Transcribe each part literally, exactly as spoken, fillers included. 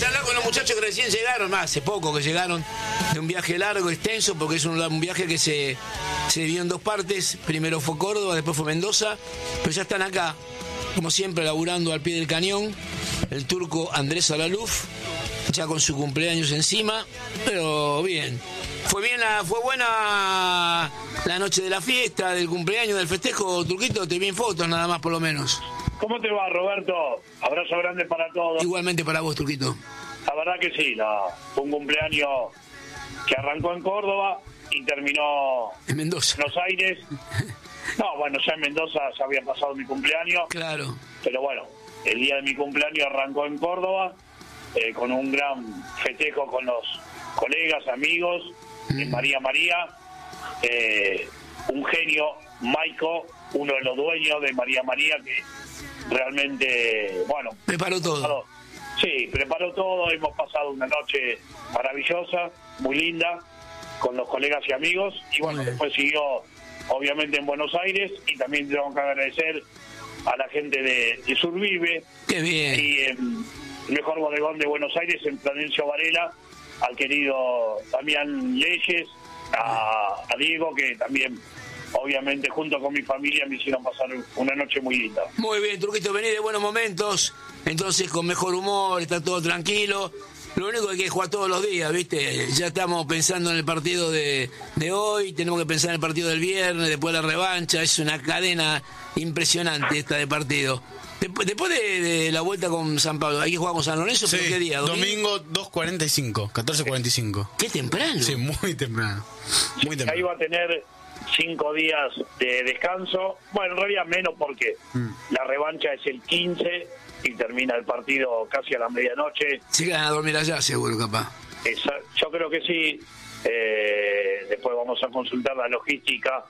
charlar con los muchachos que recién llegaron, más hace poco que llegaron de un viaje largo, extenso, porque es un, un viaje que se, se dividió en dos partes. Primero fue Córdoba, después fue Mendoza, pero ya están acá, como siempre, laburando al pie del cañón. El turco Andrés Alaluf, ya con su cumpleaños encima, pero bien. Fue bien, la, fue buena la noche de la fiesta, del cumpleaños, del festejo, Turquito. Te vi en fotos nada más, por lo menos. ¿Cómo te va, Roberto? Abrazo grande para todos. Igualmente para vos, Turquito. La verdad que sí, no. Fue un cumpleaños que arrancó en Córdoba y terminó en Mendoza. En Buenos Aires. No, bueno, ya en Mendoza ya había pasado mi cumpleaños. Claro. Pero bueno, el día de mi cumpleaños arrancó en Córdoba, eh, con un gran festejo con los colegas, amigos, mm. en María María. Eh, un genio, Maico, uno de los dueños de María María, que realmente, bueno... Preparó todo. Preparó, sí, preparó todo. Hemos pasado una noche maravillosa, muy linda, con los colegas y amigos. Y bueno, después siguió, obviamente, en Buenos Aires. Y también tengo que agradecer a la gente de, de Survive. ¡Qué bien! Y eh, el mejor bodegón de Buenos Aires, en Florencio Varela, al querido Damián Leyes, a, a Diego, que también... obviamente junto con mi familia me hicieron pasar una noche muy linda. Muy bien, Turquito, vení de buenos momentos, entonces con mejor humor, está todo tranquilo. Lo único que hay que jugar todos los días, ¿viste? Ya estamos pensando en el partido de, de hoy, tenemos que pensar en el partido del viernes, después la revancha. Es una cadena impresionante esta de partido. Después, después de, de la vuelta con San Pablo, ¿hay que jugar con San Lorenzo? Sí, ¿Pero qué día? ¿Domingo? Domingo dos cuarenta y cinco, catorce cuarenta y cinco. ¿Qué temprano? Sí, muy temprano. Muy temprano. Ahí va a tener cinco días de descanso. Bueno, en realidad menos, porque mm. la revancha es el quince y termina el partido casi a la medianoche. Sí, que van a dormir allá, seguro, capaz. Esa, yo creo que sí. Eh, después vamos a consultar la logística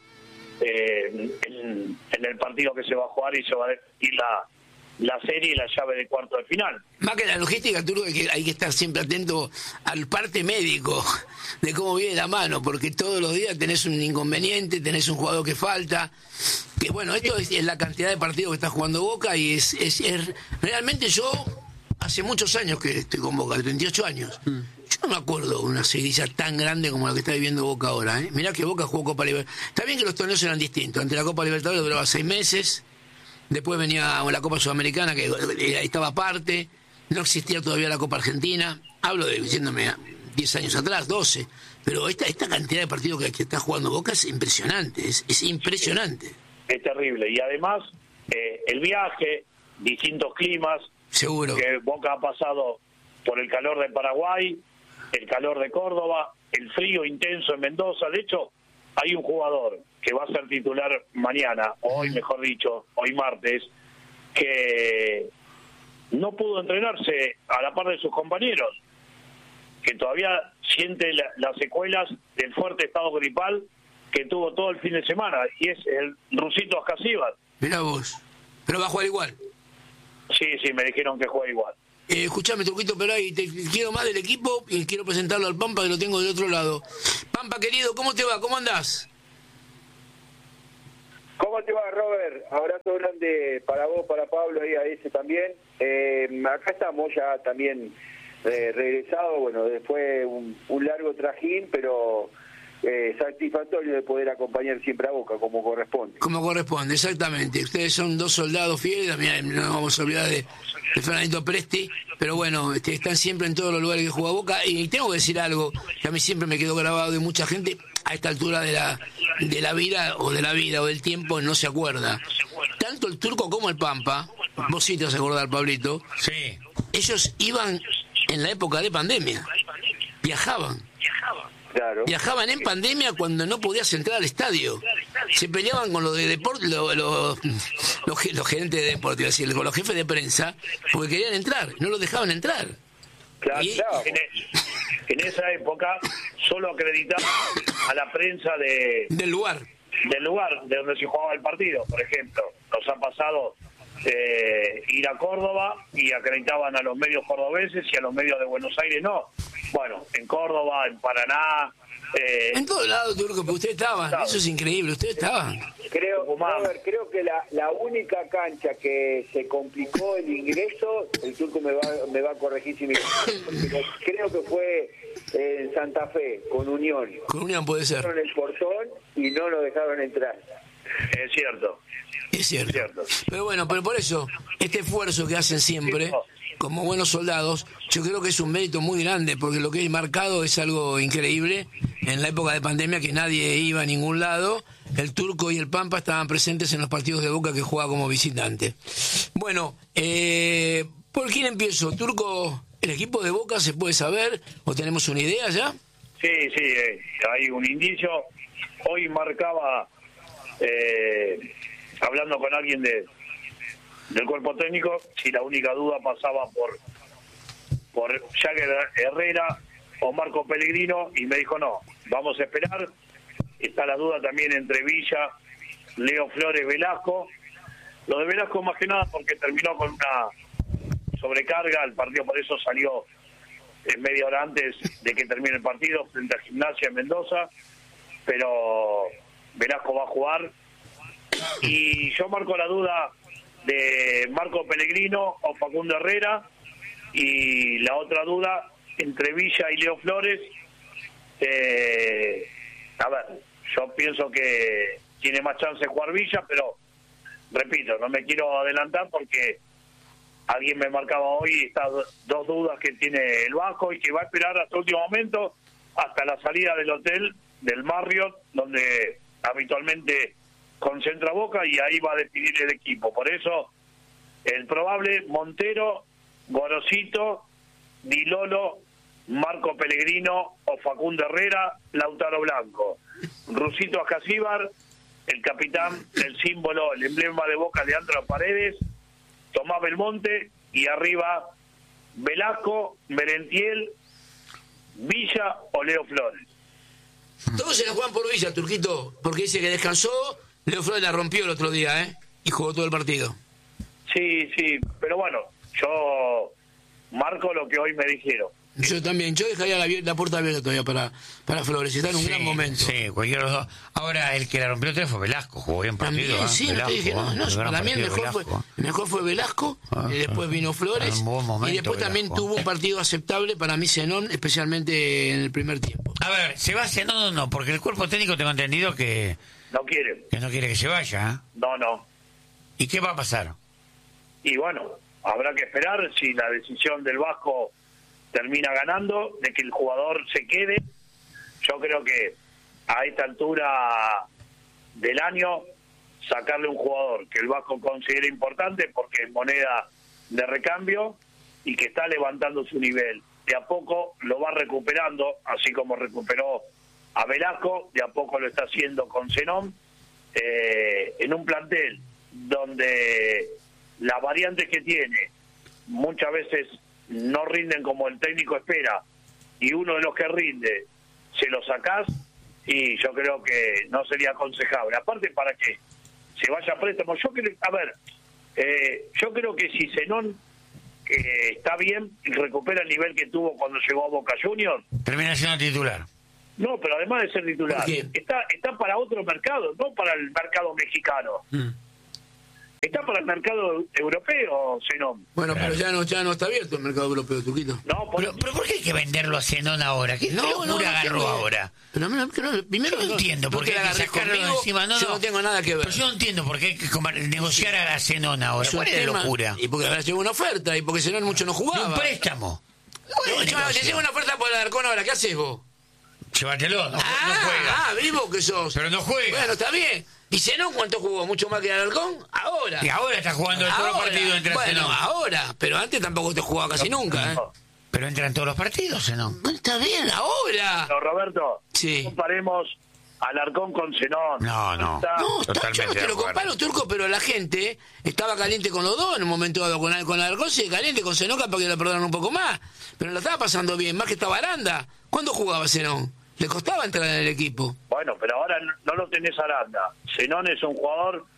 eh, en, en el partido que se va a jugar, y se va a definir la, la serie y la llave de cuarto de final. Más que la logística, Turco, hay que, hay que estar siempre atento al parte médico de cómo viene la mano, porque todos los días tenés un inconveniente, tenés un jugador que falta. Que bueno, esto es, es la cantidad de partidos que está jugando Boca, y es, es, es realmente yo hace muchos años que estoy con Boca, treinta y ocho años. Mm. Yo no me acuerdo de una seguidilla tan grande como la que está viviendo Boca ahora, ¿eh? Mirá que Boca jugó Copa Libertadores. Está bien que los torneos eran distintos. Ante la Copa Libertadores duraba seis meses. Después venía la Copa Sudamericana, que estaba aparte. No existía todavía la Copa Argentina. Hablo de, diciéndome, diez años atrás, doce. Pero esta esta cantidad de partidos que, que está jugando Boca es impresionante. Es, es impresionante. Es, es terrible. Y además, eh, el viaje, distintos climas. Seguro. Que Boca ha pasado por el calor de Paraguay, el calor de Córdoba, el frío intenso en Mendoza. De hecho, hay un jugador que va a ser titular mañana, hoy mejor dicho, hoy martes, que no pudo entrenarse a la par de sus compañeros, que todavía siente la, las secuelas del fuerte estado gripal que tuvo todo el fin de semana, y es el Rusito Ascasíbal. Mirá vos, pero va a jugar igual. Sí, sí, me dijeron que juega igual. Eh, escuchame, Turquito, pero ahí te quiero más del equipo y quiero presentarlo al Pampa, que lo tengo del otro lado. Pampa, querido, ¿cómo te va? ¿Cómo andás? ¿Cómo te va, Robert? Abrazo grande para vos, para Pablo y a ese también. Eh, acá estamos ya también eh, regresados, bueno, después un, un largo trajín, pero eh, satisfactorio de poder acompañar siempre a Boca, como corresponde. Como corresponde, exactamente. Ustedes son dos soldados fieles, también no vamos a olvidar de, de Fernandito Presti, pero bueno, este, están siempre en todos los lugares que juega Boca. Y tengo que decir algo que a mí siempre me quedó grabado de mucha gente. A esta altura de la de la vida o de la vida o del tiempo no se acuerda. Tanto el Turco como el Pampa, vos sí te vas a acordar, Pablito. Sí. Ellos iban en la época de pandemia. Viajaban. Claro. Viajaban en pandemia cuando no podías entrar al estadio. Se peleaban con los de deporte, los, los, los, los gerentes de deporte, es decir, con los jefes de prensa, porque querían entrar, no los dejaban entrar. Claro, y, claro. En, en esa época solo acreditaba a la prensa de del lugar del lugar de donde se jugaba el partido. Por ejemplo, nos ha pasado eh, ir a Córdoba y acreditaban a los medios cordobeses y a los medios de Buenos Aires no. Bueno, en Córdoba, en Paraná... Eh, en todos lados, Turco, pero ustedes estaban, claro. Eso es increíble, ustedes estaban. Creo, Robert, creo que la, la única cancha que se complicó el ingreso, el Turco me va, me va a corregir si me equivoco, creo que fue en Santa Fe, con Unión. Con Unión puede ser. En el portón y no lo dejaron entrar. Es cierto. Es cierto. Es cierto. Pero bueno, pero por eso, este esfuerzo que hacen siempre, como buenos soldados, yo creo que es un mérito muy grande, porque lo que hay marcado es algo increíble. En la época de pandemia, que nadie iba a ningún lado, el Turco y el Pampa estaban presentes en los partidos de Boca que jugaba como visitante. Bueno, eh, ¿por quién empiezo? Turco, ¿el equipo de Boca se puede saber o tenemos una idea ya? Sí, sí, eh, hay un indicio. Hoy marcaba, eh, hablando con alguien de del cuerpo técnico, si la única duda pasaba por por Jagger Herrera o Marco Pellegrino, y me dijo no, vamos a esperar. Está la duda también entre Villa, Leo Flores, Velasco. Lo de Velasco más que nada porque terminó con una sobrecarga, el partido por eso salió en media hora antes de que termine el partido frente a Gimnasia en Mendoza, pero Velasco va a jugar. Y yo marco la duda de Marco Pellegrino o Facundo Herrera, y la otra duda entre Villa y Leo Flores. Eh, a ver, yo pienso que tiene más chance de jugar Villa, pero repito, no me quiero adelantar porque alguien me marcaba hoy estas dos dudas que tiene el Vasco y que va a esperar hasta el último momento, hasta la salida del hotel del Marriott, donde habitualmente concentra Boca, y ahí va a definir el equipo. Por eso el probable: Montero, Gorosito, Di Lolo, Marco Pellegrino o Facundo Herrera, Lautaro Blanco, Rusito Ascasíbar, el capitán, el símbolo, el emblema de Boca, Leandro Paredes, Tomás Belmonte, y arriba Velasco, Merentiel, Villa o Leo Flores. Todos se la juegan por Villa, Turquito, porque dice que descansó. Leo Flores la rompió el otro día, ¿eh? Y jugó todo el partido. Sí, sí, pero bueno, yo marco lo que hoy me dijeron. Yo también, yo dejaría la, la puerta abierta todavía para, para Flores, está en un Sí, gran momento. Sí, cualquiera de los dos. Ahora, el que la rompió tres fue Velasco, jugó bien partido. También, ¿eh? sí, Velasco, no te dije, no, no, ¿eh? para mí el mejor, Velasco. fue, el mejor fue Velasco, Ah, y después vino Flores, en buen momento, y después también Velasco. tuvo un partido aceptable para mí Zenón, especialmente en el primer tiempo. A ver, ¿se va Zenón o no? Porque el cuerpo técnico tengo entendido que, No quieren, que no quiere que se vaya. ¿eh? no, no. ¿Y qué va a pasar? Y bueno, habrá que esperar si la decisión del Vasco termina ganando, de que el jugador se quede. Yo creo que a esta altura del año, sacarle un jugador que el Vasco considera importante porque es moneda de recambio y que está levantando su nivel, de a poco lo va recuperando, así como recuperó a Velasco, de a poco lo está haciendo con Zenón, eh, en un plantel donde las variantes que tiene muchas veces no rinden como el técnico espera, y uno de los que rinde se lo sacás, y yo creo que no sería aconsejable. Aparte, para que se vaya a préstamo, yo creo, a ver, eh, yo creo que si Zenón eh, está bien y recupera el nivel que tuvo cuando llegó a Boca Juniors, Termina siendo titular. no, pero además de ser titular, ¿Por qué? está está para otro mercado, no para el mercado mexicano. Mm. Está para el mercado europeo, Zenón. Bueno, pero ya no, ya no está abierto el mercado europeo, Turquito. No, por- Pero, pero ¿por qué hay que venderlo a Zenón ahora? ¿Qué locura agarró que- ahora? Pero no, que no, primero Yo no entiendo por no qué te la hay que agarrés sacarlo de conmigo, encima. No, yo no. no tengo nada que ver. Pero yo no entiendo por qué hay que comar- negociar a Zenón ahora. Es un ¿Cuál es la tema, locura? Y porque ahora llegó una oferta, y porque Zenón mucho no De jugaba. un préstamo. No, Bueno, chaval, te llega una oferta por el Alarcón ahora, ¿qué haces vos? Llévatelo, no, ah, no juega. ah, vivo que sos. Pero no juega. Bueno, está bien. ¿Y Zenón cuánto jugó? ¿Mucho más que el Alarcón? Ahora. Y ahora está jugando todos los Ahora. partidos entre Bueno, Zenón. ahora. Pero antes tampoco te jugaba casi nunca, ¿eh? no. Pero entra en todos los partidos, Zenón. Bueno, está bien, ahora. No, Roberto, Sí. comparemos Alarcón con Zenón. No, no. Está- No, está, yo Totalmente no te de lo acuerdo. comparo, Turco, pero la gente estaba caliente con los dos en un momento dado. Con, con Alarcón se caliente, con Zenón para que le perdonan un poco más. Pero lo estaba pasando bien, más que estaba Aranda. ¿Cuándo jugaba Zenón? Le costaba entrar en el equipo. Bueno, pero ahora no, no lo tenés a Aranda. Zenón es un jugador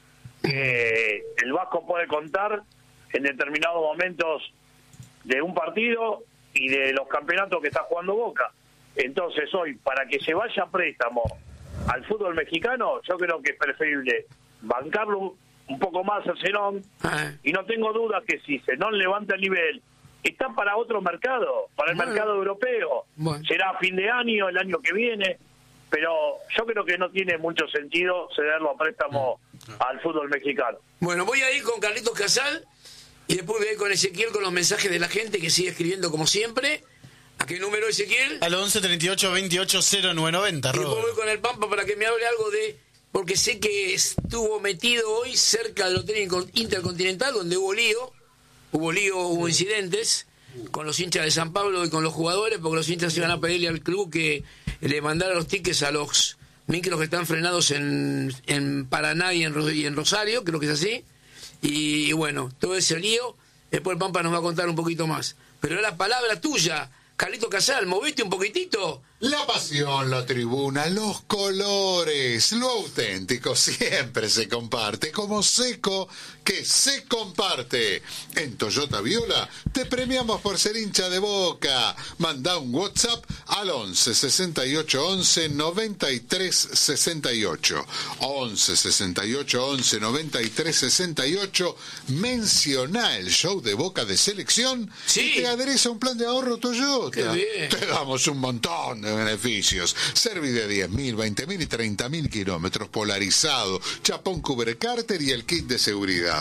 que el Vasco puede contar en determinados momentos de un partido y de los campeonatos que está jugando Boca. Entonces hoy, para que se vaya a préstamo al fútbol mexicano, yo creo que es preferible bancarlo un poco más a Zenón, Ah. y no tengo duda que si Zenón levanta el nivel, está para otro mercado, para el Bueno. mercado europeo. Bueno. Será a fin de año, el año que viene, pero yo creo que no tiene mucho sentido cederlo a préstamo al fútbol mexicano. Bueno, voy a ir con Carlitos Casal y después voy a ir con Ezequiel con los mensajes de la gente que sigue escribiendo como siempre. ¿A qué número, Ezequiel? Al once treinta y ocho veintiocho cero nueve noventa, Y después voy Robert. con el Pampa para que me hable algo de... Porque sé que estuvo metido hoy cerca del Hotel Intercontinental, donde hubo lío, hubo lío, hubo incidentes con los hinchas de San Pablo y con los jugadores, porque los hinchas iban a pedirle al club que le mandara los tickets a los micros que están frenados en, en Paraná y en, Ro- y en Rosario, creo que es así. Y, y bueno, todo ese lío, después el Pampa nos va a contar un poquito más. Pero la palabra tuya, Carlito Casal, moviste un poquitito. La pasión, la tribuna, los colores, lo auténtico siempre se comparte, como Seco que se comparte. En Toyota Viola te premiamos por ser hincha de Boca. Manda un WhatsApp al once sesenta y ocho once noventa y tres sesenta y ocho. once sesenta y ocho once noventa y tres sesenta y ocho. Menciona el show de Boca de selección Sí. y te adereza un plan de ahorro Toyota. Qué bien. Te damos un montón de beneficios. Servi de diez mil, veinte mil y treinta mil kilómetros, polarizado, chapón cubre cárter y el kit de seguridad.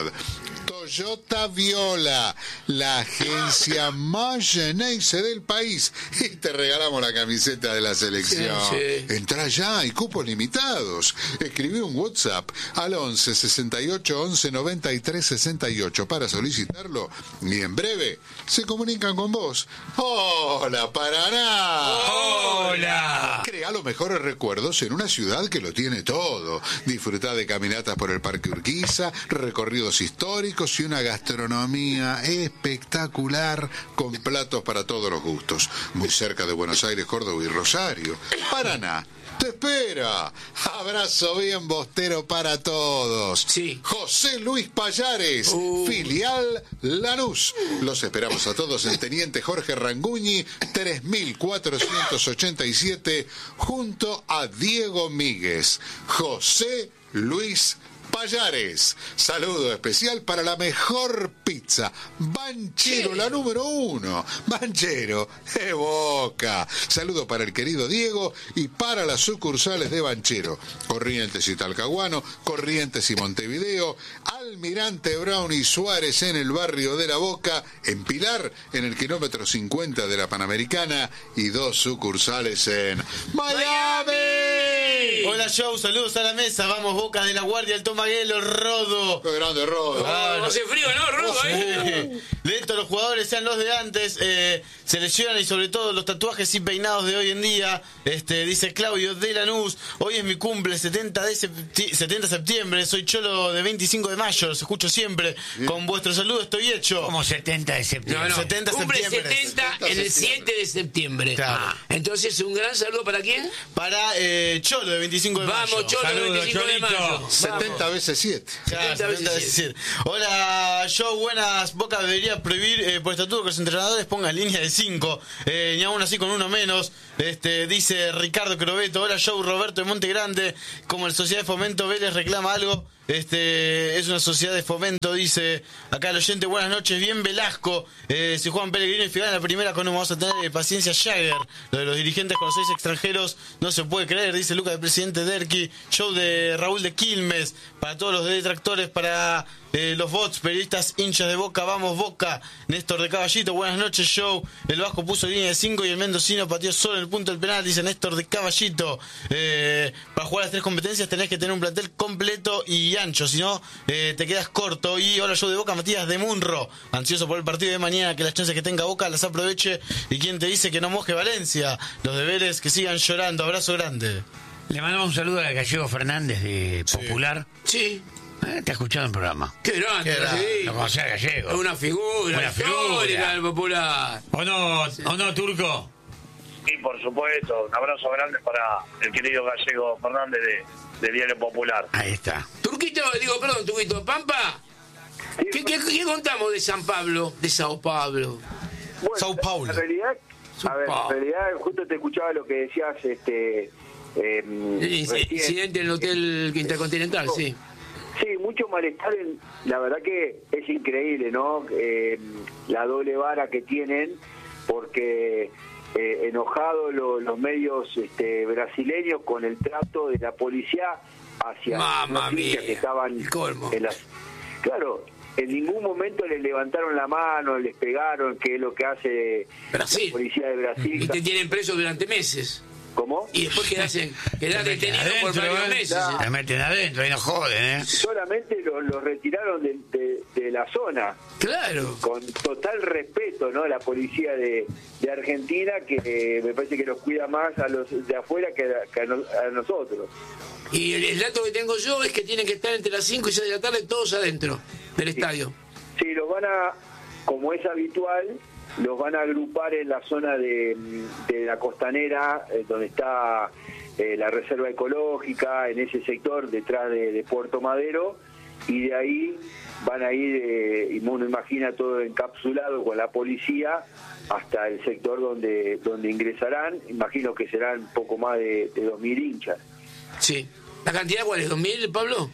Toyota Viola, la agencia más Geneise del país. Y te regalamos la camiseta de la selección. Sí, sí. Entrá ya, y cupos limitados. Escribí un WhatsApp al once sesenta y ocho once noventa y tres sesenta y ocho para solicitarlo. Y en breve se comunican con vos. ¡Hola, Paraná! ¡Hola! Crea los mejores recuerdos en una ciudad que lo tiene todo. Disfruta de caminatas por el Parque Urquiza, recorridos históricos y una gastronomía espectacular con platos para todos los gustos. Muy cerca de Buenos Aires, Córdoba y Rosario. Paraná te espera. Abrazo bien bostero para todos. Sí. José Luis Payares, Uh. filial Lanús. Los esperamos a todos en Teniente Jorge Ranguñi, tres mil cuatrocientos ochenta y siete, junto a Diego Míguez. José Luis Payares. Saludo especial para la mejor pizza. Banchero, la número uno. Banchero, de Boca. Saludo para el querido Diego y para las sucursales de Banchero. Corrientes y Talcahuano, Corrientes y Montevideo, Almirante Brown y Suárez en el barrio de La Boca, en Pilar, en el kilómetro cincuenta de la Panamericana, y dos sucursales en Miami. Hola, show, saludos a la mesa. Vamos, Boca de la Guardia, el Tomaguelo, Rodo. Qué grande, Rodo. Ah, No hace frío, ¿no, Rudo? ¿eh? Lento, los jugadores sean los de antes, eh, se lesionan y sobre todo los tatuajes y peinados de hoy en día. Este, dice Claudio de Lanús, hoy es mi cumple, setenta de septi- setenta de septiembre, soy cholo de veinticinco de mayo, los escucho siempre. Con vuestro saludo estoy hecho. Como setenta de No, septiembre. no, setenta de cumple septiembre. setenta en el siete de septiembre. Claro. Ah, entonces, un gran saludo para quién? Para eh, Cholo de veinticinco de mayo. Vamos, Cholo, Saludos, veinticinco de Cholito. mayo. setenta veces siete. Claro, setenta veces setenta veces siete. Hola, Joe, buenas. Boca debería prohibir eh, por estatuto que los entrenadores pongan línea de cinco, eh, ni aún así con uno menos. Este, dice Ricardo Crobeto. Hola, Joe, Roberto de Monte Grande. Como la sociedad de fomento Vélez reclama algo, este es una sociedad de fomento, dice acá el oyente. Buenas noches, bien Velasco. Eh, si Juan Pellegrino y Figal en la primera, ¿cómo vamos a tener eh, paciencia Jagger? Lo de los dirigentes con los seis extranjeros no se puede creer, dice Lucas, el presidente Derqui. Show de Raúl de Quilmes, para todos los detractores, para eh, los bots, periodistas, hinchas de Boca, vamos Boca. Néstor de Caballito, buenas noches, Show. El Vasco puso línea de cinco y el mendocino pateó solo en el punto del penal, dice Néstor de Caballito. Eh, para jugar las tres competencias tenés que tener un plantel completo y ancho, si no eh, te quedas corto. Y hola, Show de Boca, Matías de Munro, ansioso por el partido de mañana, que las chances que tenga Boca las aproveche. Y quien te dice que no moje Valencia, los deberes que sigan llorando. Abrazo grande. Le mandamos un saludo al Gallego Fernández de Popular. Sí. Eh, te ha escuchado en el programa. Qué grande, Qué grande. sí. Lo conocía Gallego. Es una figura Una histórica figura. del Popular. ¿O no, o no, Turco? Y por supuesto, un abrazo grande para el querido Gallego Fernández de, de Diario Popular. Ahí está. Turquía. Tuquito, digo, perdón, Tuquito, Pampa. Sí, ¿Qué, qué, ¿Qué contamos de San Pablo, de Sao Paulo? bueno, Sao Paulo. En realidad, a ver, Sao en realidad, justo te escuchaba lo que decías, este... Eh, El recién. incidente en el Hotel Intercontinental, sí. Sí, mucho malestar. En, la verdad que es increíble, ¿no? Eh, la doble vara que tienen, porque eh, enojados lo, los medios este, brasileños con el trato de la policía hacia Mamma los hinchas mía, que estaban el colmo. en las... Claro, en ningún momento les levantaron la mano, les pegaron, que es lo que hace Brasil. la policía de Brasil. Y te tienen preso durante meses. ¿Cómo? Y después quedás, en, quedás Te meten detenido por adentro, varios ¿eh? meses. Nah. Te meten adentro, ahí no joden, ¿eh? Solamente lo, lo retiraron de, de, de la zona. Claro. Con total respeto, ¿no? La policía de, de Argentina, que eh, me parece que los cuida más a los de afuera que, a, que a, no- a nosotros. Y el, el dato que tengo yo es que tienen que estar entre las cinco y seis de la tarde todos adentro del estadio. Sí, los van a, como es habitual, los van a agrupar en la zona de, de la costanera, eh, donde está eh, la reserva ecológica, en ese sector detrás de, de Puerto Madero, y de ahí van a ir, eh, y uno imagina todo encapsulado con la policía, hasta el sector donde donde ingresarán. Imagino que serán un poco más de, de dos mil hinchas. Sí. ¿La cantidad cuál es? ¿dos mil, Pablo?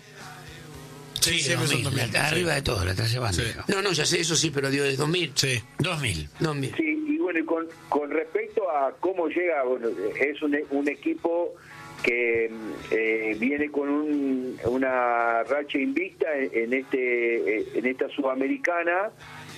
Sí, Sí, siempre son dos mil, dos mil. la- arriba de todo, la tercera banda. Sí. No, no, ya sé, eso sí, pero digo, ¿es dos mil? Sí. dos mil. dos mil. Sí, y bueno, y con, con respecto a cómo llega, bueno, es un, un equipo que eh, viene con un, una racha invicta en, en este en esta sudamericana.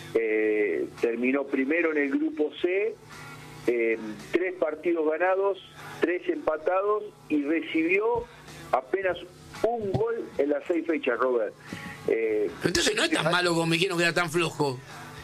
Eh, terminó primero en el grupo C, eh, tres partidos ganados, tres empatados, y recibió apenas un gol en las seis fechas, Robert. Eh, Pero entonces no es tan malo como me dijeron que era tan flojo.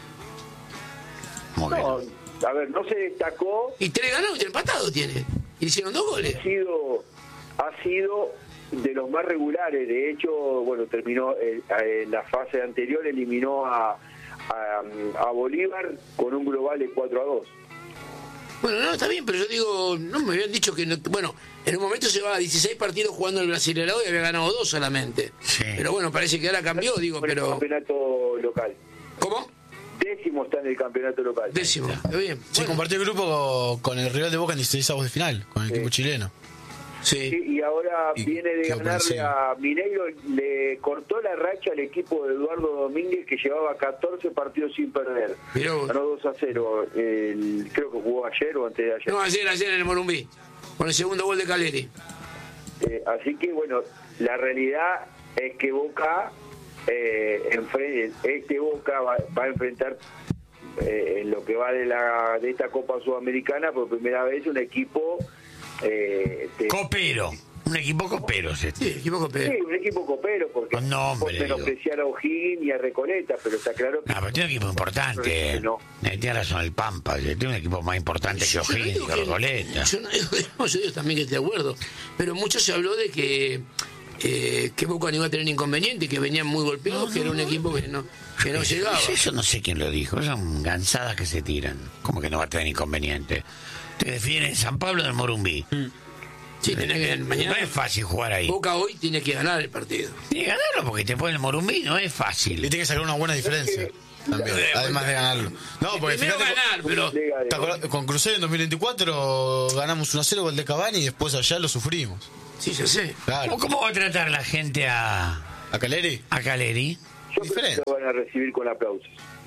Muy no, bien. a ver, no se destacó. Y tres ganados y tres empatados tiene. Y hicieron dos goles. ha sido ha sido de los más regulares. De hecho, bueno, terminó eh, en la fase anterior, eliminó a, a, a Bolívar con un global de cuatro a dos. Bueno, no, está bien, pero yo digo, no me habían dicho que no, bueno, en un momento se va a dieciséis partidos jugando el Brasileirao y había ganado dos solamente. Sí. Pero bueno, parece que ahora cambió, digo, En el pero campeonato local. ¿cómo? Décimo está en el campeonato local. Décimo. Está bien. Sí, Bueno, compartió el grupo con el rival de Boca en dieciséis avos de final, con el Sí. equipo chileno. sí. Sí, y ahora Y viene de quedó ganarle por encima. a Mineiro, le cortó la racha al equipo de Eduardo Domínguez, que llevaba catorce partidos sin perder. Mirá vos. Ganó dos a cero, el, creo que jugó ayer o antes de ayer. No, ayer, ayer en el Morumbí, con el segundo gol de Caleri. Eh, así que bueno, la realidad es que Boca, eh, enfre- este Boca va, va a enfrentar eh, en lo que va de, la, de esta Copa Sudamericana por primera vez un equipo eh, de- Copero. Un equipo copero es este. Sí, equipo copero. sí, un equipo copero, porque Con nombre, por menospreciar a O'Higgins y a Recoleta, pero está claro que No, pero tiene un equipo importante. No. Eh, Tiene razón el Pampa. Tiene un equipo más importante que Yo no O'Higgins digo y que que- Recoleta. Yo no digo que no, yo digo también que estoy de acuerdo. Pero mucho se habló de que eh, que Boca no iba a tener inconveniente, que venían muy golpeados, que era un equipo que no, que no llegaba. Eso, eso no sé quién lo dijo. Son gansadas que se tiran. ¿Cómo que no va a tener inconveniente? Te defienden en San Pablo del Morumbí. Sí, tenés que No mañana. es fácil jugar ahí. Boca hoy tiene que ganar el partido. Tiene que ganarlo porque te ponen el Morumbí. No es fácil. Le tiene que sacar una buena diferencia también, además de ganarlo. No, porque Primero fíjate, ganar, pero Liga de- ¿te acordás? Con Cruzeiro en dos mil veinticuatro ganamos uno a cero, gol de Cavani, y después allá lo sufrimos. sí, ya sé. Claro. ¿Cómo, cómo va a tratar la gente a, ¿A Caleri? a Caleri? Yo creo diferente. que lo van a recibir con aplausos.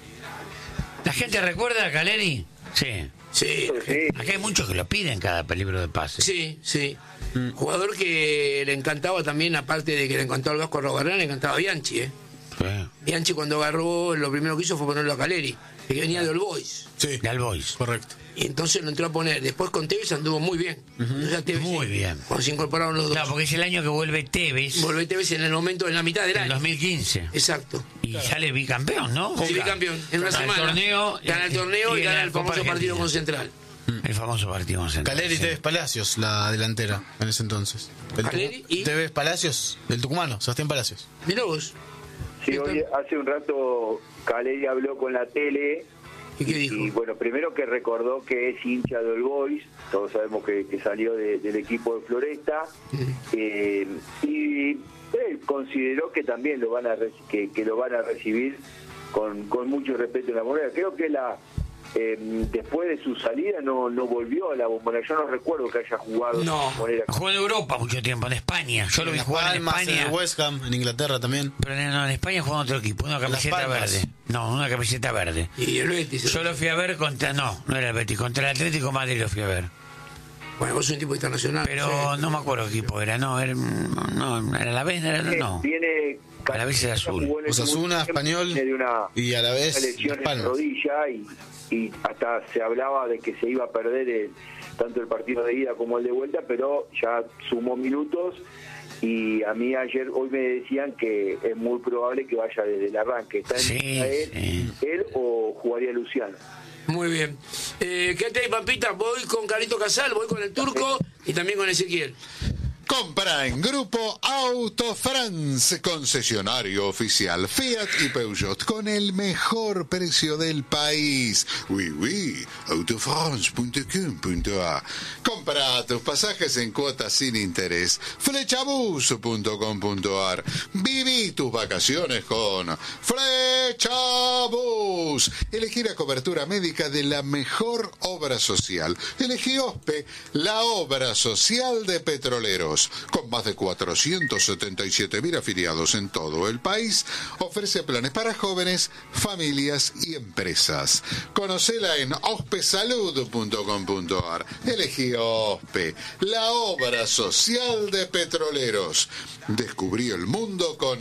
¿La gente recuerda a Caleri? Sí. Sí, Sí, Acá hay muchos que lo piden cada peligro de pase. sí, sí. Jugador que le encantaba también, aparte de que le encantaba al Vasco Arrobarán, le encantaba a Bianchi, ¿eh? Sí. Bianchi cuando agarró, lo primero que hizo fue ponerlo a Caleri, que venía de All Boys. Sí, De All Boys. correcto. Y entonces lo entró a poner. Después con Tevez anduvo muy bien. Entonces a Tevez, Muy sí, bien. Cuando se incorporaron los dos. Claro, porque es el año que vuelve Tevez, Volvé Tevez en el momento, en la mitad del en año. dos mil quince. Exacto. Y sale bicampeón, ¿no? Sí, Boca. bicampeón. En una Gana semana. El torneo, gana el torneo y, gana gana el la Copa famoso partido Argentina. con Central. El famoso partido con Central. Caleri y sí. Tevez Palacios, la delantera en ese entonces. El Caleri Tucu- y- Tevez Palacios, del tucumano, Sebastián Palacios. Mirá vos. Sí, hoy, hace un rato Caleri habló con la tele ¿Y qué dijo? Y bueno, primero que recordó que es hincha de All Boys, todos sabemos que, que salió de, del equipo de Floresta, eh, y él consideró que también lo van a re- que, que lo van a recibir con, con mucho respeto en la Bombonera. Creo que la eh, después de su salida no no volvió a la Bombonera. Yo no recuerdo que haya jugado No. en la Bombonera. Jugó en Europa mucho tiempo, en España. Yo lo vi en jugar en Palmas, España. en el West Ham, en Inglaterra también. Pero en, no, en España jugó en otro equipo, una camiseta Palmas. verde. No, una camiseta verde. Y el Betis. Yo lo fui a ver contra... No, no era el Betis, contra el Atlético de Madrid lo fui a ver. Bueno, vos sos un tipo internacional. Pero sí. no me acuerdo qué equipo era, no, era, no, era la vez, era, no. Viene A la vez era azul. jugó en el Osasuna, segundo tiempo, Español viene de una, y a la vez una lesión Las en la Palmas. rodilla y, y hasta se hablaba de que se iba a perder el, tanto el partido de ida como el de vuelta, pero ya sumó minutos y a mí ayer, hoy me decían que es muy probable que vaya desde el arranque. Está en Sí, él, sí. él o jugaría Luciano. Muy bien. Eh, quédate ahí, Pampita. Voy con Carito Casal, voy con el Turco y también con Ezequiel. Compra en Grupo Auto France, concesionario oficial Fiat y Peugeot con el mejor precio del país. Oui, oui, autofrance punto com punto a. Compra tus pasajes en cuotas sin interés. Flechabus punto com punto a r. Viví tus vacaciones con Flechabus. Elegí la cobertura médica de la mejor obra social. Elegí OSPE, la obra social de petroleros. Con más de cuatrocientos setenta y siete mil afiliados en todo el país, ofrece planes para jóvenes, familias y empresas. Conocela en ospesalud punto com punto a r. Elegí OSPE, la obra social de petroleros. Descubrí el mundo con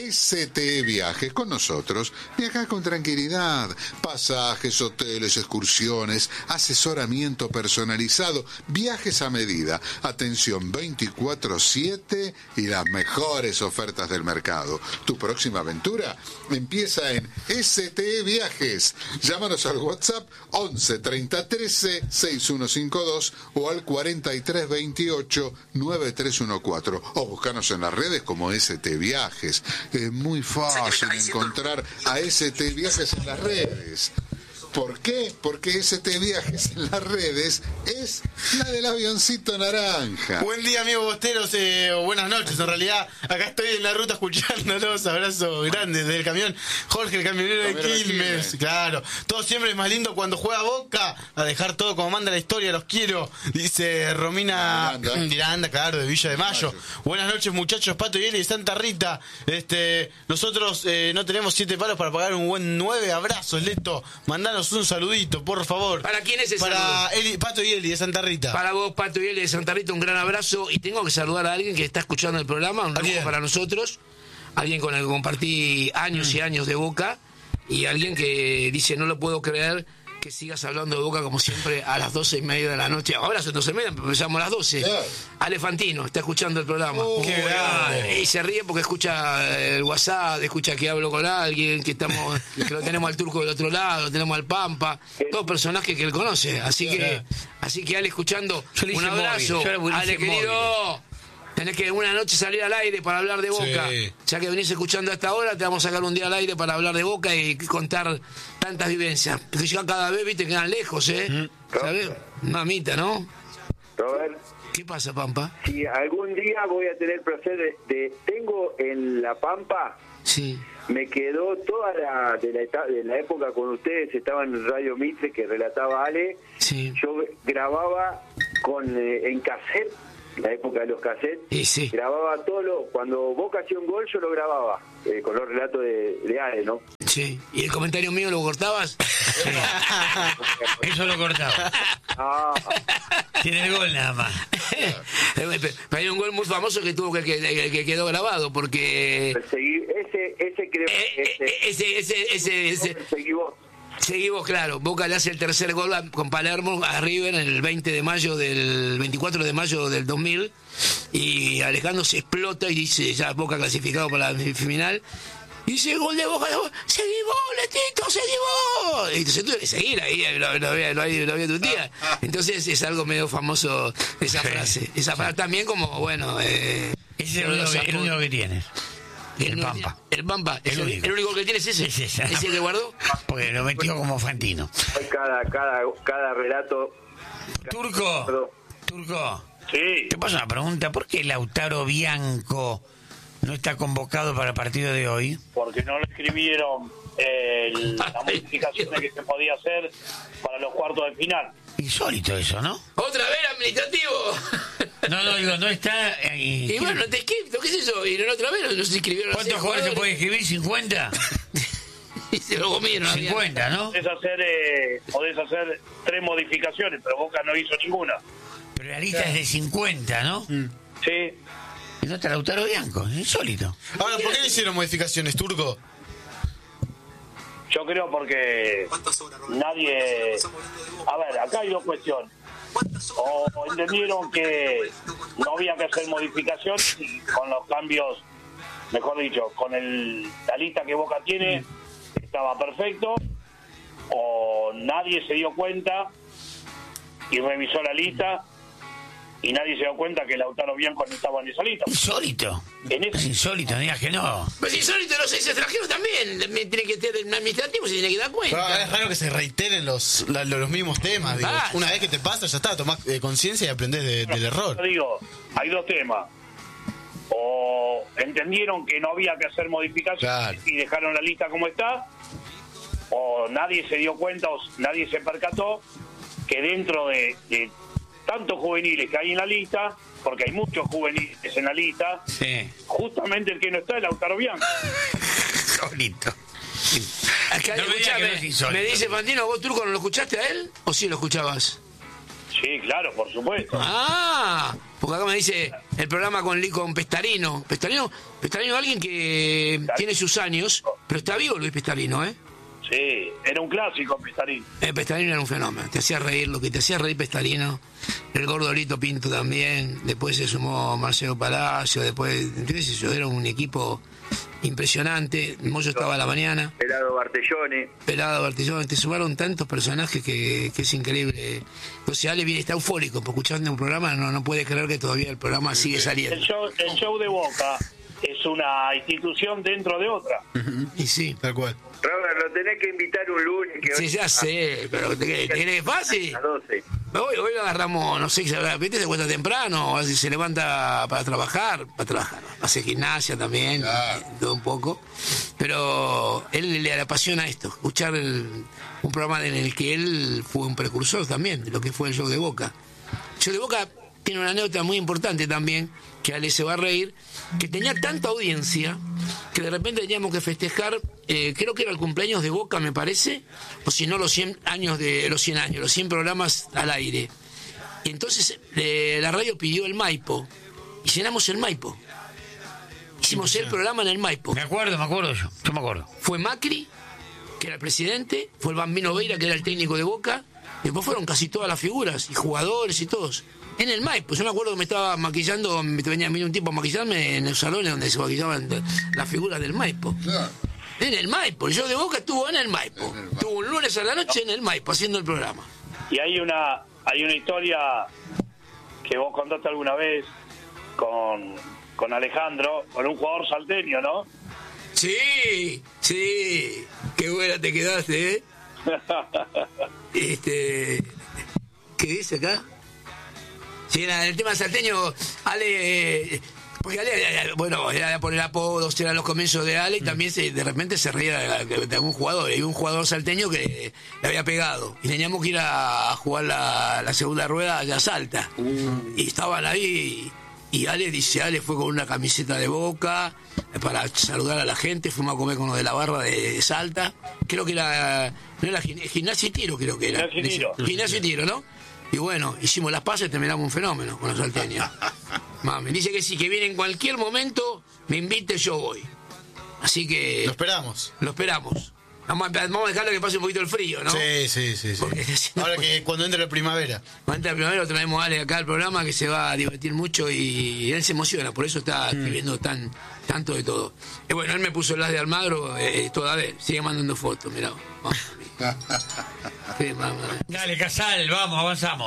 S T Viajes. Con nosotros, viaja con tranquilidad. Pasajes, hoteles, excursiones, asesoramiento personalizado, viajes a medida, atención veinticuatro siete y las mejores ofertas del mercado. Tu próxima aventura empieza en S T Viajes. Llámanos al WhatsApp once treinta trece sesenta y uno cincuenta y dos o al cuarenta y tres veintiocho noventa y tres catorce o buscanos en las redes como S T Viajes. Es muy fácil encontrar a S T Viajes en las redes. ¿Por qué? Porque S T Viajes en las redes es la del avioncito naranja. Buen día, amigos bosteros, eh, o buenas noches, en realidad. Acá estoy en la ruta escuchándolos. Abrazo grande desde el camión. Jorge, el camionero de Camionero de Quilmes. Quilmes. Claro. Todo siempre es más lindo cuando juega Boca. A dejar todo como manda la historia, los quiero. Dice Romina Miranda. Miranda, claro, de Villa de Mayo. Mayo. Buenas noches, muchachos. Pato y Eli de Santa Rita. Este, nosotros eh, no tenemos siete palos para pagar un buen nueve. Abrazos, Leto. Mandanos un saludito, por favor. ¿Para quién es ese Para saludo? Eli, Pato y Eli de Santa Rita. Para vos, Pato y L de Santa Rita, un gran abrazo. Y tengo que saludar a alguien que está escuchando el programa, un lujo quién? para nosotros. Alguien con el que compartí años y años de Boca. Y alguien que dice, no lo puedo creer que sigas hablando de Boca como siempre a las doce y media de la noche. Ahora son doce y media, pero empezamos a las doce. Claro. Alefantino está escuchando el programa. Oh, qué grande. Y se ríe porque escucha el WhatsApp, escucha que hablo con alguien, que estamos, que lo tenemos al Turco del otro lado, tenemos al Pampa, todos personajes que él conoce. Así que, así que Ale escuchando, Yo le un hice abrazo. móvil, yo le hice Ale querido, tenés que una noche salir al aire para hablar de Boca. Sí. Ya que venís escuchando hasta ahora, te vamos a sacar un día al aire para hablar de Boca y contar tantas vivencias. Porque ya cada vez, viste, quedan lejos, ¿eh? ¿Sabes? Mamita, ¿no? Robert, ¿Qué pasa, Pampa? si algún día voy a tener placer de, de- tengo en La Pampa, Sí. me quedó toda la de la, eta- de la época con ustedes, estaba en Radio Mitre que relataba Ale, Sí. yo grababa con eh, en cassette, la época de los cassettes, Y sí. grababa todo lo, cuando Boca hacía un gol yo lo grababa, eh, con los relatos de, de Ale, ¿no? Sí. ¿Y el comentario mío lo cortabas? Eso lo cortaba. Ah, Tiene el gol nada más. Pero hay un gol muy famoso que tuvo que, que, que quedó grabado porque seguí, ese, ese creo eh, que eh, ese ese ese ese seguí vos. seguimos claro. Boca le hace el tercer gol a- con Palermo a River en el veinte de mayo del veinticuatro de mayo del dos mil y Alejandro se explota y dice ya Boca clasificado para la final. Y dice, gol de Boca, de Boca. ¡Seguí vos, Letito, seguí vos! Y entonces tuve que seguir ahí, lo, lo, había- lo, había- lo había tu tía. Entonces es algo medio famoso esa frase. Esa frase también como, bueno... Eh, Ese es el único, que- el único que tienes. El no- Pampa. El Pampa. El Es el, único. el único que tiene es ese. Es ese. Ese que guardó. Porque lo metió como Fantino. Cada, cada, cada relato. Turco, Turco, Sí, te paso una pregunta. ¿Por qué Lautaro Bianco no está convocado para el partido de hoy? porque no le escribieron eh, el- las modificaciones que se podía hacer para los cuartos de final. Insólito eso, ¿no? Otra vez administrativo. No, no, digo, no está... eh, Y bueno, te escrito, ¿qué es eso? Y no otra vez no se inscribieron. ¿Cuántos jugadores se puede escribir? ¿cincuenta? Y se lo comieron. había- cincuenta, ¿no? Podés hacer, eh, podés hacer tres modificaciones, pero Boca no hizo ninguna. Pero la lista es de cincuenta, ¿no? Sí, Y no está Lautaro Bianco, es insólito. Ahora, ¿por qué le hicieron modificaciones, Turco? yo creo porque nadie... A ver, acá hay dos cuestiones. O entendieron que no había que hacer modificaciones y con los cambios, mejor dicho, con el, la lista que Boca tiene, estaba perfecto, o nadie se dio cuenta y revisó la lista y nadie se dio cuenta que Lautaro Bianco no estaba en esa lista. Insólito. En ese- Es insólito, no digas que no. Pues si insólito los seis extranjeros también. Me tiene que tener un administrativo, se tiene que dar cuenta. Pero es raro que se reiteren los, la- los mismos temas. Digo. Ah, Una vez que te pasa, ya está, tomás eh, conciencia y aprendés de- del error. Yo digo, hay dos temas. O entendieron que no había que hacer modificaciones Claro. y dejaron la lista como está, o nadie se dio cuenta o nadie se percató que dentro de, de tantos juveniles que hay en la lista, porque hay muchos juveniles en la lista, Sí, justamente el que no está es Lautaro Bianco. insólito. Acá, No me digas que no es insólito. me dice Fantino, ¿vos Turco no lo escuchaste a él? ¿O sí lo escuchabas? Sí, claro, por supuesto. Ah, porque acá me dice el programa con Li- con Pestarino. Pestarino, Pestarino es alguien que tiene sus años, pero está vivo Luis Pestarino, ¿eh? Sí, era un clásico, Pistarín. Eh, Pestarino era un fenómeno, te hacía reír, lo que te hacía reír Pestarino, el gordo Lito Pinto también, después se sumó Marcelo Palacio, después, entonces eso era un equipo impresionante, Moyo estaba a la mañana, Pelado Bartellone. Pelado, Bartillón, te sumaron tantos personajes que, que es increíble. Entonces Ale viene, está eufórico, porque escuchando un programa no, no puede creer que todavía el programa sigue El saliendo. show, el show de Boca es una institución dentro de otra. Y sí, Tal cual. Robert, lo tenés que invitar un lunes. Que sí, hoy- ya sé, pero ¿te qué- te crees fácil? A las doce. Hoy, hoy lo agarramos, no sé, ¿viste? Se cuesta temprano, así se levanta para trabajar, para trabajar, hace gimnasia también, Claro. eh, todo un poco. Pero él le apasiona esto, escuchar el- un programa en el que él fue un precursor también de lo que fue el show de Boca. El show de Boca tiene una anécdota muy importante también, que Ale se va a reír, que tenía tanta audiencia que de repente teníamos que festejar, eh, creo que era el cumpleaños de Boca, me parece, o si no los cien años de los cien años, los cien programas al aire. Y entonces eh, la radio pidió el Maipo y llenamos el Maipo. Hicimos el programa en el Maipo. Me acuerdo, me acuerdo yo. Yo me acuerdo. Fue Macri, que era el presidente, fue el Bambino Veira, que era el técnico de Boca, y después fueron casi todas las figuras, y jugadores y todos. En el Maipo, yo me acuerdo que me estaba maquillando, me venía vino un tipo a maquillarme en los salones donde se maquillaban las figuras del Maipo. Claro. En el Maipo, el show de Boca estuvo en el Maipo. En el Maipo. Estuvo un lunes a la noche en el Maipo haciendo el programa. Y hay una hay una historia que vos contaste alguna vez con, con Alejandro, con un jugador salteño, ¿no? Sí, sí, qué buena te quedaste, ¿eh? Este, ¿qué dice acá? Sí, en el tema salteño, Ale, eh, porque Ale, eh, bueno, era por el apodo, eran los comienzos de Ale, y también se, de repente se reía de, de algún jugador. Y un jugador salteño que le había pegado. Y teníamos que ir a jugar la, la segunda rueda allá a Salta. Y estaban ahí. Y Ale dice, Ale fue con una camiseta de Boca para saludar a la gente, fuimos a comer con los de la barra de Salta. Creo que era, no era gim- gimnasia y tiro, creo que era. Gimnasia y tiro. Gimnasia y tiro, ¿no? Y bueno, hicimos las pases y terminamos un fenómeno con los salteños. Mami, dice que sí, que viene en cualquier momento, me invite, yo voy. Así que Lo esperamos. lo esperamos. Vamos a, vamos a dejarle que pase un poquito el frío, ¿no? Sí, sí, sí. sí. Porque si no, Ahora pues- que cuando entre la primavera. Antes de primero traemos a Ale acá al programa que se va a divertir mucho y él se emociona, por eso está escribiendo tan tanto de todo. Y bueno, él me puso el las de Almagro eh, toda vez, sigue mandando fotos, mirá. Vamos. Sí, mamá. Dale, Casal, vamos, avanzamos.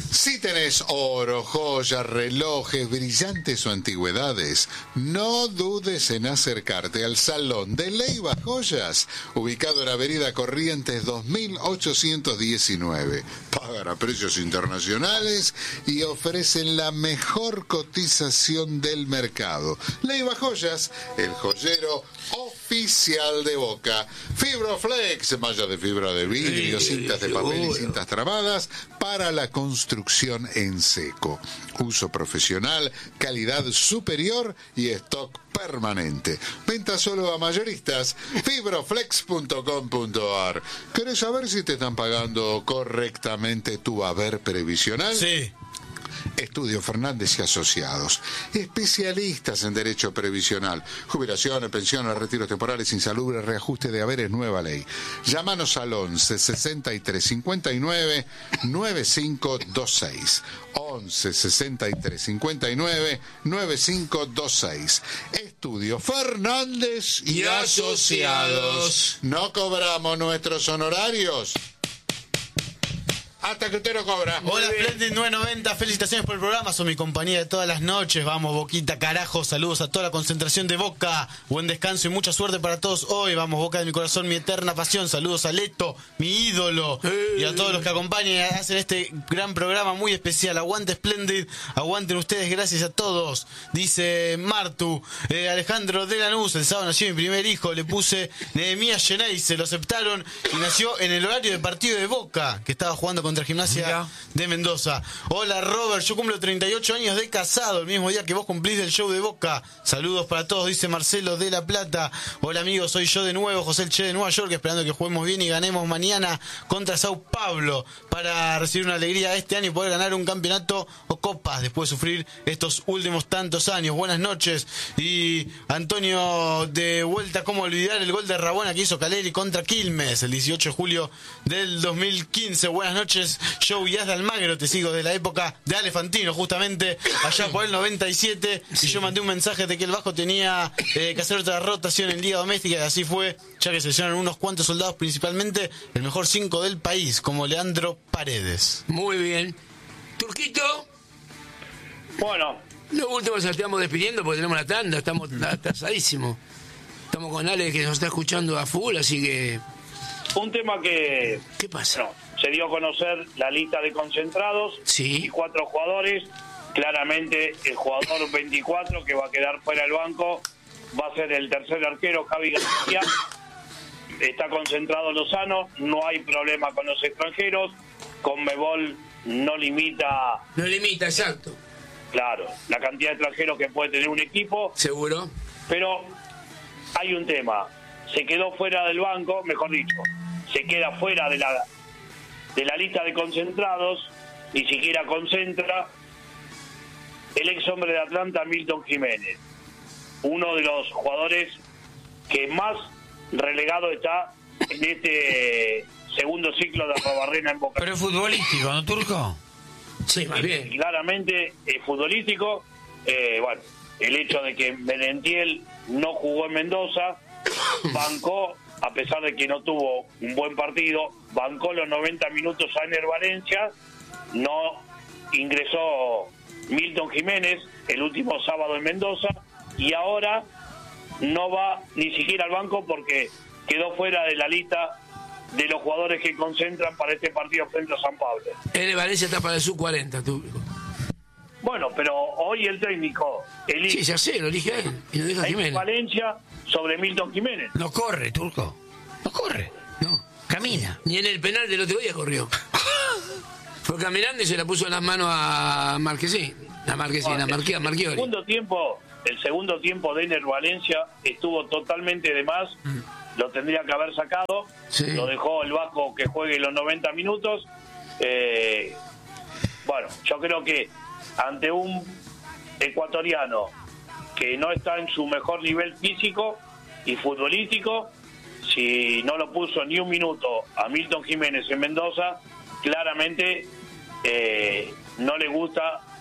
Si tenés oro, joyas, relojes, brillantes o antigüedades, no dudes en acercarte al Salón de Leiva Joyas, ubicado en Avenida Corrientes dos mil ochocientos diecinueve. Pagan a precios internacionales y ofrecen la mejor cotización del mercado. Leiva Joyas, el joyero oficial de Boca. Fibroflex, malla de fibra de vidrio, cintas de papel y cintas trabadas para la construcción en seco. Uso profesional, calidad superior y stock permanente. Venta solo a mayoristas. Fibroflex punto com punto a r. ¿Querés saber si te están pagando correctamente tu haber previsional? Sí. Estudio Fernández y Asociados, especialistas en derecho previsional, jubilaciones, pensiones, retiros temporales, insalubres, reajuste de haberes, nueva ley. Llámanos al once sesenta y tres cincuenta y nueve noventa y cinco veintiséis. once sesenta y tres cincuenta y nueve noventa y cinco veintiséis. Estudio Fernández y, Y Asociados. No cobramos nuestros honorarios hasta que usted no cobra. Hola, Splendid nueve noventa, felicitaciones por el programa, son mi compañía de todas las noches. Vamos, Boquita, carajo, saludos a toda la concentración de Boca. Buen descanso y mucha suerte para todos hoy. Vamos, Boca de mi corazón, mi eterna pasión. Saludos a Leto, mi ídolo, y a todos los que acompañan y hacen este gran programa muy especial. Aguante, Splendid, aguanten ustedes, gracias a todos. Dice Martu, eh, Alejandro de Lanús, el sábado nació mi primer hijo, le puse Nehemías Genei, se lo aceptaron y nació en el horario de partido de Boca, que estaba jugando con contra Gimnasia Mira. de Mendoza. Hola, Robert, yo cumplo treinta y ocho años de casado, el mismo día que vos cumplís del show de Boca. Saludos para todos, dice Marcelo de La Plata. Hola, amigos, soy yo de nuevo, José El Che de Nueva York, esperando que juguemos bien y ganemos mañana contra Sao Paulo para recibir una alegría este año y poder ganar un campeonato o copas después de sufrir estos últimos tantos años. Buenas noches. Y Antonio, de vuelta, ¿cómo olvidar el gol de Rabona que hizo Caleri contra Quilmes el dieciocho de julio del dos mil quince? Buenas noches, Joe Díaz de Almagro, te sigo de la época de Ale Fantino, justamente allá por el noventa y siete, sí. Y yo mandé un mensaje de que el Vasco tenía eh, que hacer otra rotación en Liga Doméstica, y así fue, ya que seleccionaron unos cuantos soldados, principalmente el mejor cinco del país, como Leandro Paredes. Muy bien. Turquito. Bueno. Lo último, nos estamos despidiendo porque tenemos la tanda, estamos atrasadísimos. Estamos con Ale que nos está escuchando a full, así que... Un tema que... ¿Qué pasa? No, se dio a conocer la lista de concentrados, sí. Y cuatro jugadores. Claramente el jugador veinticuatro que va a quedar fuera del banco va a ser el tercer arquero, Javi García. Está concentrado Lozano, no hay problema con los extranjeros. Conmebol no limita... No limita, exacto. Claro, la cantidad de extranjeros que puede tener un equipo. Seguro. Pero hay un tema. Se quedó fuera del banco, mejor dicho, se queda fuera de la de la lista de concentrados, ni siquiera concentra el ex hombre de Atlanta, Milton Jiménez, uno de los jugadores que más relegado está en este segundo ciclo de Arrobarrena en Boca. Pero es futbolístico, ¿no, Turco? Sí, más bien. Claramente es futbolístico. Eh, bueno, el hecho de que Merentiel no jugó en Mendoza, bancó, a pesar de que no tuvo un buen partido, bancó los noventa minutos a Ener Valencia, no ingresó Milton Jiménez el último sábado en Mendoza, y ahora no va ni siquiera al banco porque quedó fuera de la lista de los jugadores que concentran para este partido frente a San Pablo. Ener Valencia está para el sub cuarenta, tú. Bueno, pero hoy el técnico elige. Sí, ya sé, lo elige a él. Y lo deja a Jiménez. Valencia sobre Milton Jiménez. No corre, Turco. No corre. No. Camina. Ni en el penal del otro día corrió. Fue caminando y se la puso en las manos a Marquesín. A Marquesín, a Marquesín, a Marquiori. El segundo tiempo, el segundo tiempo de Ener Valencia estuvo totalmente de más. Mm. Lo tendría que haber sacado. Sí. Lo dejó el Vasco que juegue los noventa minutos. Eh, bueno, yo creo que ante un ecuatoriano que no está en su mejor nivel físico y futbolístico, si no lo puso ni un minuto a Milton Jiménez en Mendoza, claramente eh, no le gusta